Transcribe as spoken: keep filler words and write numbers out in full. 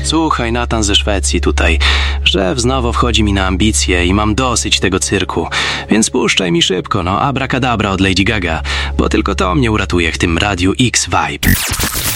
Słuchaj, Natan ze Szwecji tutaj. Szef znowu wchodzi mi na ambicje i mam dosyć tego cyrku. Więc puszczaj mi szybko, no, abracadabra od Lady Gaga, bo tylko to mnie uratuje w tym Radiu X Vibe.